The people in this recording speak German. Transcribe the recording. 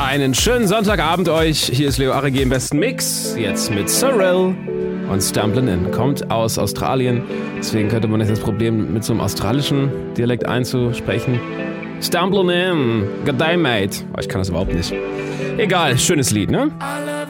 Einen schönen Sonntagabend euch. Hier ist Leo Arregi im besten Mix. Jetzt mit Sorrel und Stumblin' In. Kommt aus Australien. Deswegen könnte man jetzt das Problem mit so einem australischen Dialekt einzusprechen. Stumblin' In. Good day, mate. Oh, ich kann das überhaupt nicht. Egal, schönes Lied, ne?